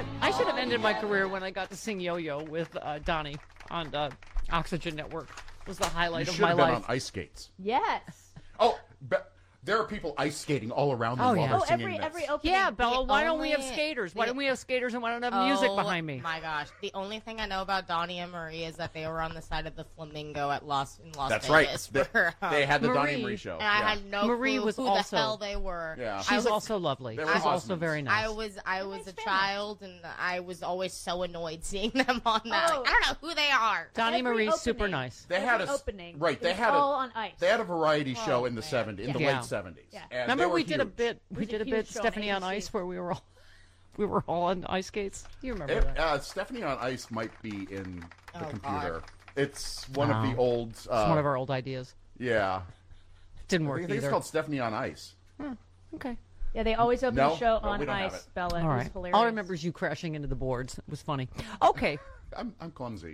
what? I should have ended my career when I got to sing Yo-Yo with Donnie on Oxygen Network. It was the highlight of my You should have life. been on ice skates. Yes. Oh, there are people ice skating all around them while they're singing this. every opening. Yeah, Bella, why don't we have skaters? Why don't we have skaters and why don't we have music behind me? Oh my gosh. The only thing I know about Donnie and Marie is that they were on the side of the Flamingo in Las That's Vegas. right. They had the Marie. Donnie and Marie show. And I had no Marie clue was who also- the hell they were. Yeah. She's also lovely. They She's were also husbands. very nice. I was a child, and I was always so annoyed seeing them on that. Oh. Like, I don't know who they are. Donnie Every Marie's opening. super nice. They had Every a opening. right. It They was had all on ice. They had a variety show Oh, in the man. 70s, in the Yeah. late 70s. Yeah. And Remember they were we did a huge. bit. We was a did a huge bit. show on Stephanie on ABC. Ice, where we were all on ice skates. You remember that? Stephanie on Ice might be in the Oh, computer. God. It's one of the old. It's one of our old ideas. Yeah. Didn't I work think it's either. called Stephanie on Ice. Okay. Yeah, they always open No? the show No, on we don't have ice, it. Bella. All It was right. hilarious. All I remember is you crashing into the boards. It was funny. Okay. I'm clumsy.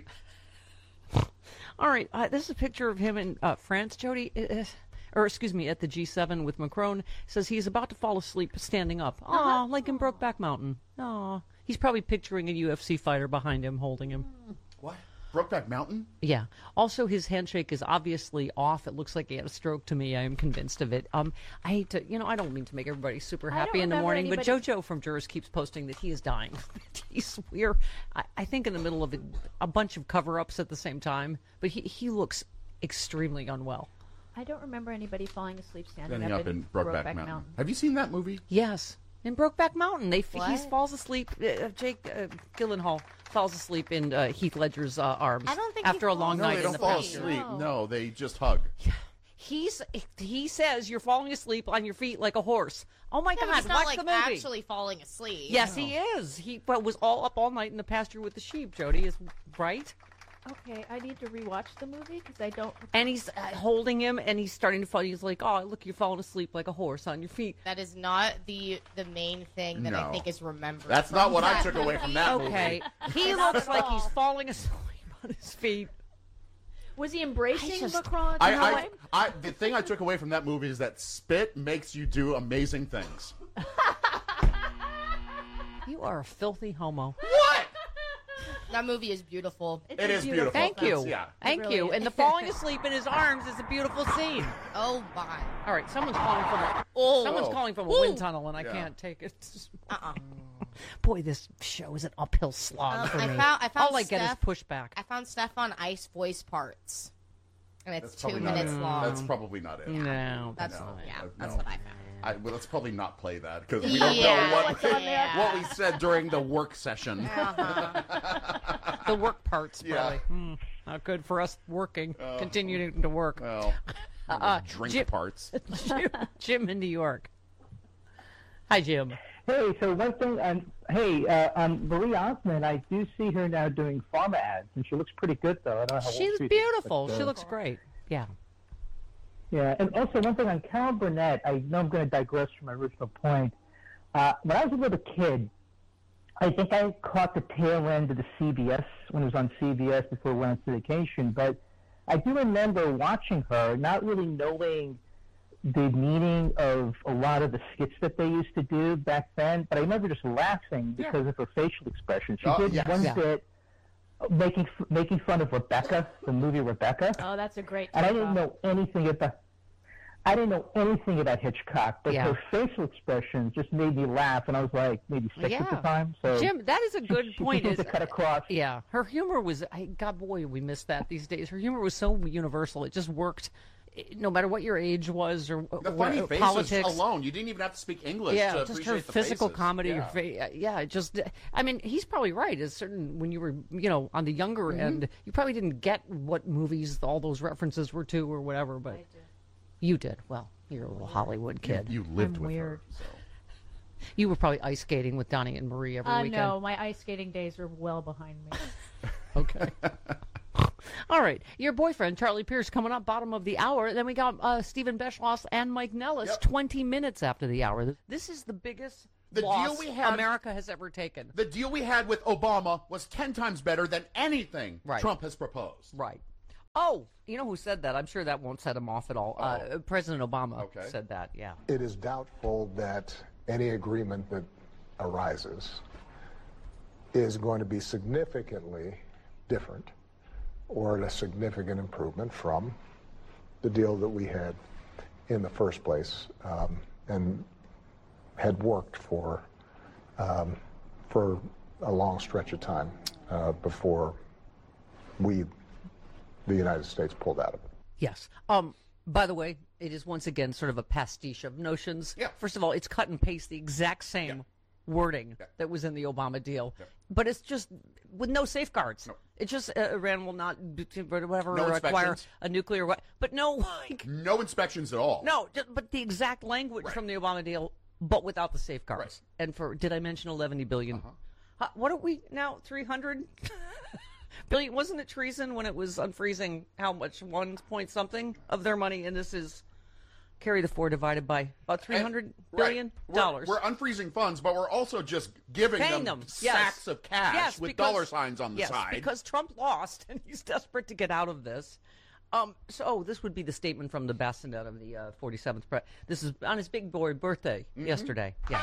All right. This is a picture of him in France, Jody. Or excuse me, at the G7 with Macron. Says he's about to fall asleep standing up. Aw, like in Brokeback Mountain. Aw. He's probably picturing a UFC fighter behind him, holding him. What? Brokeback Mountain? Yeah. Also, his handshake is obviously off. It looks like he had a stroke to me. I am convinced of it. I hate to, I don't mean to make everybody super happy in the remember morning, but anybody- JoJo from Jurors keeps posting that he is dying. We're, I think, in the middle of a bunch of cover-ups at the same time, but he looks extremely unwell. I don't remember anybody falling asleep standing Standing up in Brokeback Mountain. Have you seen that movie? Yes. In Brokeback Mountain, he What? falls asleep. Jake Gyllenhaal falls asleep in Heath Ledger's arms I don't think he after a long falls No, night they in don't the fall pasture. asleep. No. No, they just hug. He says you're falling asleep on your feet like a horse. Oh my Yeah, but God! he's not Watch like the movie. actually falling asleep. Yes, he is. He was all up all night in the pasture with the sheep. Jody is right, Okay, I need to rewatch the movie because I don't. and he's holding him, and he's starting to fall. He's like, "Oh, look, you're falling asleep like a horse on your feet." That is not the main thing that No. I think is remembered. That's from not what I that took away from that Okay, movie. he looks like he's falling asleep on his feet. Was he embracing just- Macron? The thing I took away from that movie is that spit makes you do amazing things. You are a filthy homo. What? That movie is beautiful. It is beautiful. Thank you. Yeah. Thank really you. is. And the falling asleep in his arms is a beautiful scene. Oh my. All right, someone's calling from a Oh. wind tunnel, and I Yeah. can't take it. Uh-uh. Boy, this show is an uphill slog for I me. found All I get is Steph- pushback. I found Steph on Ice voice parts, and it's That's 2 probably not minutes it. long. That's probably not it. No, That's not. yeah. No. That's what I found. Well, let's probably not play that because we don't know what we said during the work session. Uh-huh. The work parts, Yeah. probably. Not good for us working, continuing to work. Well, drink Jim- parts. Jim in New York. Hi, Jim. Hey, so one thing, Marie Osmond, I do see her now doing pharma ads, and she looks pretty good, though. I don't know how She's old she is, beautiful. but, She looks great. Yeah. Yeah, and also one thing on Carol Burnett, I know I'm going to digress from my original point. When I was a little kid, I think I caught the tail end of the CBS, when it was on CBS before we went on syndication, but I do remember watching her, not really knowing the meaning of a lot of the skits that they used to do back then, but I remember just laughing because of her facial expression. She did yes. one Yeah. bit making fun of Rebecca, the movie Rebecca. Oh, that's a great. And I takeoff. didn't know anything about Hitchcock, but Yeah. her facial expression just made me laugh, and I was like maybe 6 at the Yeah. time. So Jim, that is a good she point. seems to cut across. Yeah, her humor was, God, boy, we miss that these days. Her humor was so universal. It just worked no matter what your age was or The funny faces politics. alone. You didn't even have to speak English to Yeah, just appreciate her the physical faces. comedy. Yeah. Yeah, it just, I mean, he's probably right. It's certain, when you were, on the younger end, you probably didn't get what movies all those references were to or whatever, but you did. Well, you're a little Hollywood kid. You lived I'm with weird. her. So. You were probably ice skating with Donnie and Marie every weekend. No, my ice skating days are well behind me. Okay. All right. Your boyfriend, Charlie Pierce, coming up bottom of the hour. Then we got Stephen Beschloss and Mike Nellis 20 minutes after the hour. This is the biggest loss deal we had- America has ever taken. The deal we had with Obama was 10 times better than anything Right. Trump has proposed. Right. Oh, you know who said that? I'm sure that won't set him off at all. President Obama said that, yeah. It is doubtful that any agreement that arises is going to be significantly different or a significant improvement from the deal that we had in the first place and had worked for a long stretch of time before the United States pulled out of it. Yes. By the way, it is once again sort of a pastiche of notions. Yeah. First of all, it's cut and paste the exact same wording that was in the Obama deal, but it's just with no safeguards. No. It's just Iran will not whatever No acquire inspections. a nuclear weapon, but no, like, No inspections at all. no, but the exact language from the Obama deal, but without the safeguards. Right. And for did I mention 11 billion? What are we now? 300 billion? Wasn't it treason when it was unfreezing how much 1 point something of their money? And this is carry the 4 divided by about $300 billion. We're unfreezing funds, but we're also just giving Paying them them, yes. sacks of cash with dollar signs on the yes, side. because Trump lost and he's desperate to get out of this. So this would be the statement from the bassinet of the 47th. This is on his big boy birthday yesterday. Yes.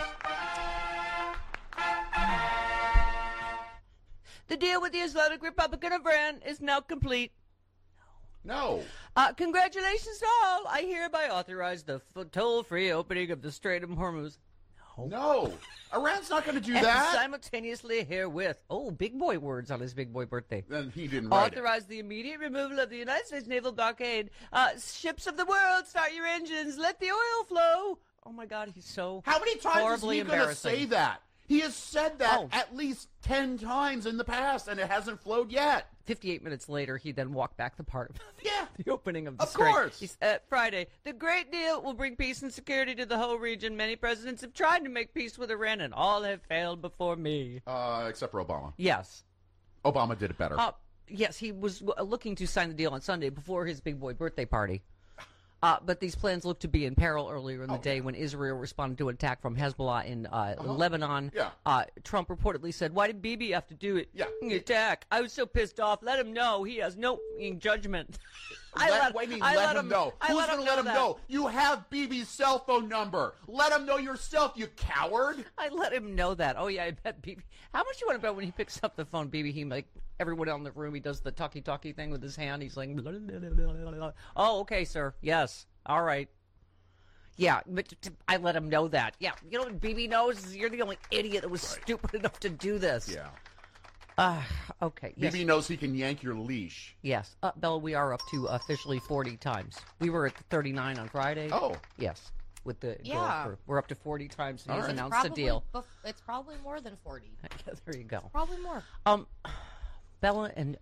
The deal with the Islamic Republic of Iran is now complete. No. Congratulations to all. I hereby authorize the toll-free opening of the Strait of Hormuz. No. Iran's not going to do And that. simultaneously herewith, big boy words on his big boy birthday. Then he didn't write it. Authorize the immediate removal of the United States naval blockade. Ships of the world, start your engines. Let the oil flow. Oh, my God, he's so How many times is horribly he going to embarrassing. say that? He has said that Oh. at least 10 times in the past, and it hasn't flowed yet. 58 minutes later, he then walked back the part of Yeah. the opening of the Of strait. course. He said, Friday, the great deal will bring peace and security to the whole region. Many presidents have tried to make peace with Iran, and all have failed before me. Except for Obama. Yes. Obama did it better. Yes, he was looking to sign the deal on Sunday before his big boy birthday party. But these plans looked to be in peril earlier in the day when Israel responded to an attack from Hezbollah in Lebanon. Yeah. Trump reportedly said, "Why did Bibi have to do it? Yeah. Attack. I was so pissed off. Let him know he has no judgment." Let him know. Who's going to let him that. know? You have BB's cell phone number. Let him know yourself, you coward. I let him know that. Oh, yeah, I bet Bibi. How much you want to bet when he picks up the phone, Bibi, he, like, everyone in the room, he does the talkie-talkie thing with his hand. He's like, oh, okay, sir. Yes. All right. Yeah, but I let him know that. Yeah, you know what Bibi knows? You're the only idiot that was stupid enough to do this. Yeah. Okay. Yes. BB knows he can yank your leash. Yes. Bella, we are up to officially 40 times. We were at 39 on Friday. Oh. Yes. With the Yeah. girl, we're up to 40 times, and All he's right. announced a deal. It's probably more than 40. Yeah, there you go. Probably more. Bella and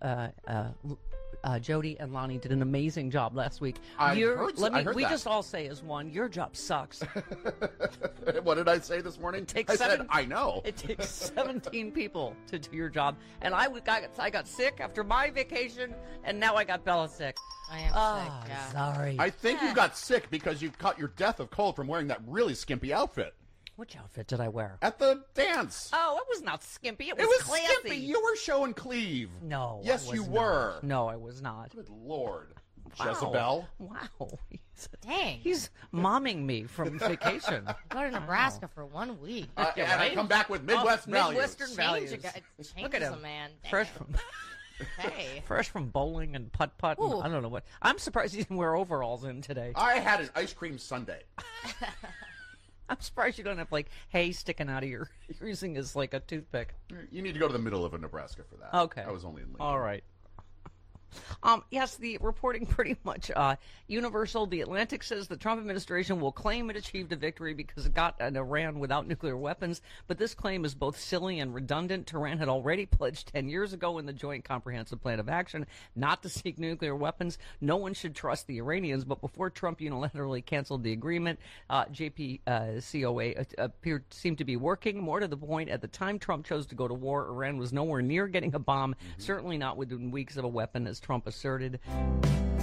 Jody and Lonnie did an amazing job last week. I We heard that. just all say as one, your job sucks. What did I say this morning? I said, I know. It takes 17 people to do your job, and I got sick after my vacation, and now I got Bella sick. I am sick, yeah. Sorry. I think you got sick because you caught your death of cold from wearing that really skimpy outfit Which outfit did I wear? at the dance. Oh, it was not skimpy. It was, It was classy. skimpy. You were showing cleave. No. Yes, I was you not. were. No, I was not. Good Lord. Wow. Jezebel. Wow. Dang. He's momming me from vacation. Go to Nebraska for 1 week. Yeah, And I right? come back with Midwest values. Midwestern values. It changes Look at him. a man. Dang Fresh it. from Hey. fresh from bowling and putt-putt. And Ooh. I don't know what. I'm surprised he didn't wear overalls in today. I had an ice cream sundae. I'm surprised you don't have, like, hay sticking out of your... You're using as, like, a toothpick. You need to go to the middle of Nebraska for that. Okay. I was only in Lincoln. All right. Yes, the reporting pretty much universal. The Atlantic says the Trump administration will claim it achieved a victory because it got an Iran without nuclear weapons, but this claim is both silly and redundant. Tehran had already pledged 10 years ago in the Joint Comprehensive Plan of Action not to seek nuclear weapons. No one should trust the Iranians, but before Trump unilaterally canceled the agreement, JCPOA seemed to be working. More to the point, at the time Trump chose to go to war, Iran was nowhere near getting a bomb, certainly not within weeks of a weapon, as Trump asserted.